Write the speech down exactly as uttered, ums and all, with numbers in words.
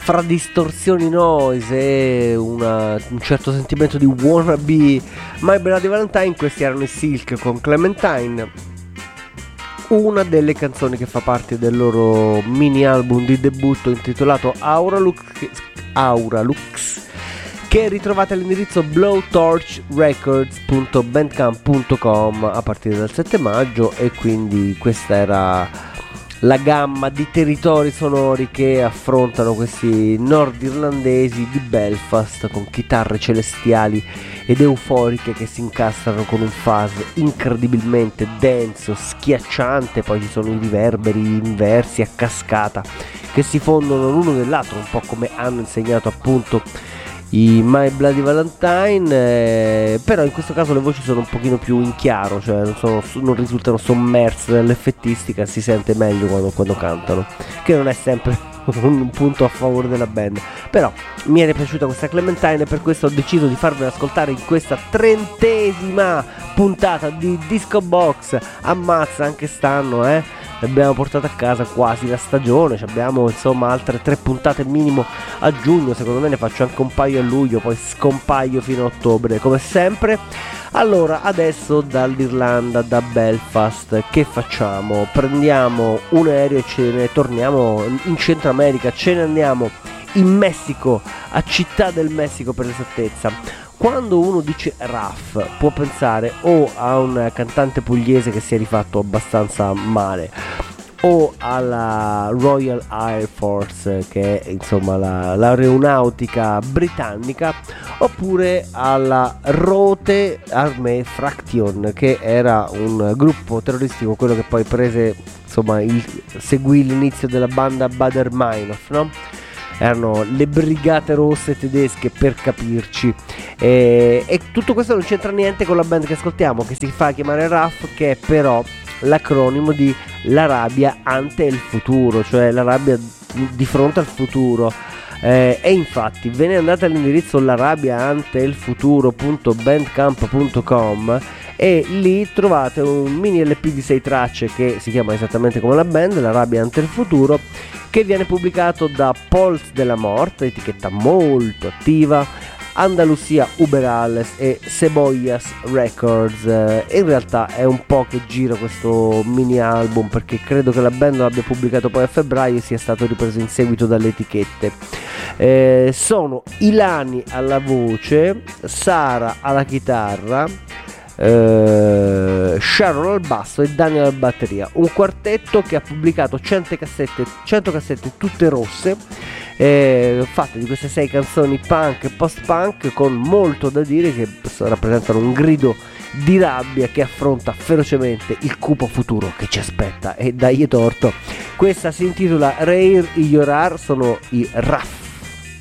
fra distorsioni noise e una, un certo sentimento di wannabe My Bloody Valentine, questi erano i Silk con Clementine, una delle canzoni che fa parte del loro mini album di debutto intitolato Auralux, Auralux che ritrovate all'indirizzo blowtorch records punto bandcamp punto com a partire dal sette maggio, e quindi questa era la gamma di territori sonori che affrontano questi nordirlandesi di Belfast, con chitarre celestiali ed euforiche che si incastrano con un fuzz incredibilmente denso, schiacciante. Poi ci sono i riverberi inversi a cascata che si fondono l'uno nell'altro, un po' come hanno insegnato appunto i My Bloody Valentine, eh, però in questo caso le voci sono un pochino più in chiaro, cioè non, sono, non risultano sommerse dall'effettistica, si sente meglio quando, quando cantano, che non è sempre un punto a favore della band. Però mi era piaciuta questa Clementine e per questo ho deciso di farvela ascoltare in questa trentesima puntata di Disco Box. Ammazza, anche stanno, eh abbiamo portato a casa quasi la stagione, abbiamo insomma altre tre puntate minimo a giugno, secondo me ne faccio anche un paio a luglio, poi scompaio fino a ottobre come sempre. Allora adesso dall'Irlanda, da Belfast, che facciamo? Prendiamo un aereo e ce ne torniamo in Centro America, ce ne andiamo in Messico, a Città del Messico per esattezza. Quando uno dice Raff può pensare o a un cantante pugliese che si è rifatto abbastanza male, o alla Royal Air Force, che è insomma la, l'aeronautica britannica, oppure alla Rote Armée Fraction, che era un gruppo terroristico, quello che poi prese insomma il, seguì l'inizio della banda Baader-Meinhof, no? Erano le brigate rosse tedesche, per capirci, e, e tutto questo non c'entra niente con la band che ascoltiamo, che si fa chiamare R A F, che è però l'acronimo di l'Arabia ante il futuro, cioè l'Arabia di fronte al futuro. Eh, e infatti ve ne andate all'indirizzo l'arabia ante il futuro punto bandcamp punto com e lì trovate un mini L P di sei tracce che si chiama esattamente come la band, l'Arabia ante il futuro, che viene pubblicato da Pols de la Mort, etichetta molto attiva, Andalusia Uberales e Cebollas Records. Eh, in realtà è un po' che gira questo mini album, perché credo che la band l'abbia pubblicato poi a febbraio e sia stato ripreso in seguito dalle etichette. Eh, sono Ilani alla voce, Sara alla chitarra, eh, Sharon al basso e Daniel alla batteria, un quartetto che ha pubblicato cento cassette, cento cassette tutte rosse, eh, fatte di queste sei canzoni punk e post-punk, con molto da dire, che rappresentano un grido di rabbia che affronta ferocemente il cupo futuro che ci aspetta. E dai torto, questa si intitola Reir Iorar, sono i R A F.